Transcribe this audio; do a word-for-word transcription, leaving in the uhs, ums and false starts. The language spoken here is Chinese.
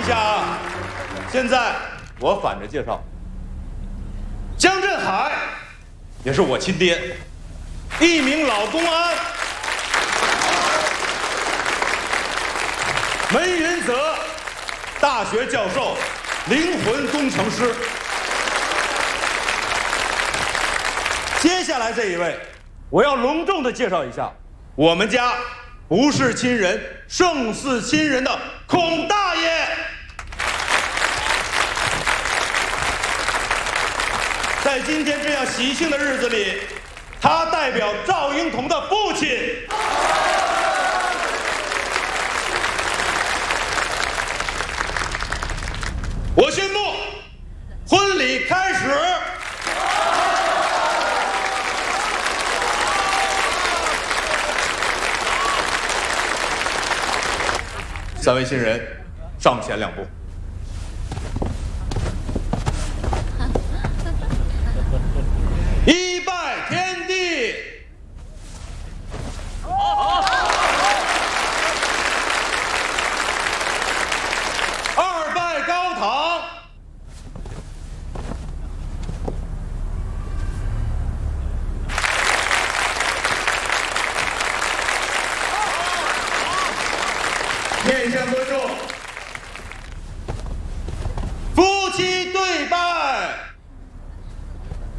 下啊！现在我反着介绍，江振海也是我亲爹，一名老公安。梅云泽，大学教授，灵魂工程师。接下来这一位，我要隆重的介绍一下，我们家不是亲人胜似亲人的孔大爷。在今天这样喜庆的日子里，他代表赵英彤的父亲。我宣布，婚礼开始。三位新人，上前两步。